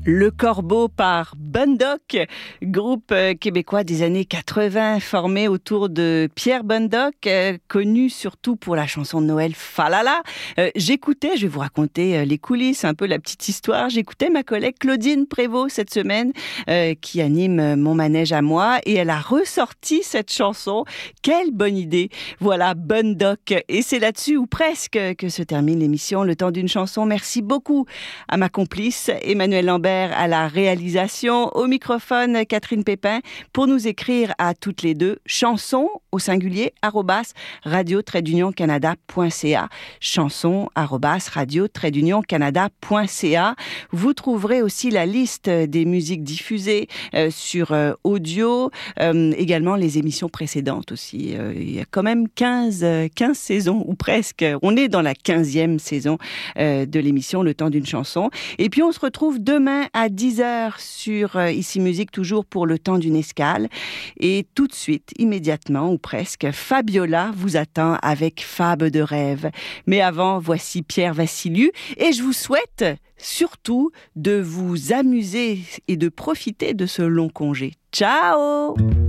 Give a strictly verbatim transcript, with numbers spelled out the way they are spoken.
Le Corbeau par Bundock, groupe québécois des années quatre-vingts formé autour de Pierre Bundock, connu surtout pour la chanson de Noël Falala. Euh, j'écoutais, je vais vous raconter les coulisses, un peu la petite histoire, j'écoutais ma collègue Claudine Prévost cette semaine euh, qui anime Mon Manège à moi et elle a ressorti cette chanson. Quelle bonne idée! Voilà, Bundock. Et c'est là-dessus, ou presque, que se termine l'émission Le Temps d'une chanson. Merci beaucoup à ma complice Emmanuel Lambert à la réalisation, au microphone Catherine Pépin, pour nous écrire à toutes les deux, chansons au singulier, arrobas, radio-canada.ca, chansons, arrobas, radio-canada.ca. Vous trouverez aussi la liste des musiques diffusées euh, sur euh, audio, euh, également les émissions précédentes aussi. Euh, il y a quand même quinze, quinze saisons, ou presque. On est dans la quinzième saison euh, de l'émission Le Temps d'une chanson. Et puis on se retrouve demain à dix heures sur euh, Ici Musique, toujours pour Le Temps d'une escale. Et tout de suite, immédiatement ou presque, Fabiola vous attend avec Fable de rêve. Mais avant, voici Pierre Vassiliou et je vous souhaite surtout de vous amuser et de profiter de ce long congé. Ciao!